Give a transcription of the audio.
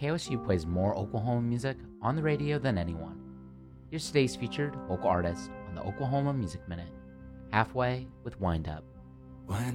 KOSU plays more Oklahoma music on the radio than anyone. Here's today's featured local artist on the Oklahoma Music Minute, Halfway with Wind Up.